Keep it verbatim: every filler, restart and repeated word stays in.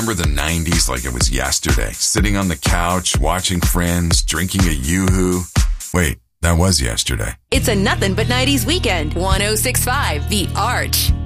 Remember the nineties like it was yesterday, sitting on the couch, watching Friends, drinking a Yoo-hoo. Wait, that was yesterday. It's a nothing but nineties weekend. one oh six point five The Arch.